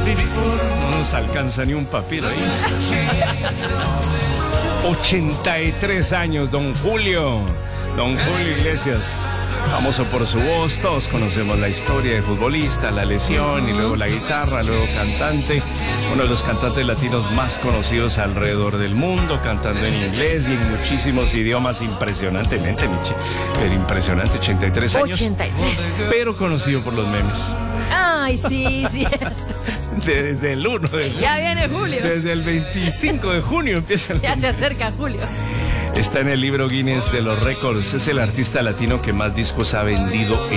No nos alcanza ni un papel ahí. 83 años, don Julio Iglesias. Famoso por su voz, todos conocemos la historia de futbolista, la lesión y luego la guitarra, luego cantante, uno de los cantantes latinos más conocidos alrededor del mundo, cantando en inglés y en muchísimos idiomas impresionantemente, Michi, pero impresionante, 83 años. 83. Pero conocido por los memes. Ay, sí. Desde el 1 de junio. Ya viene Julio. Desde el 25 de junio empieza el... Ya se acerca Julio. Está en el libro Guinness de los récords. Es el artista latino que más discos ha vendido en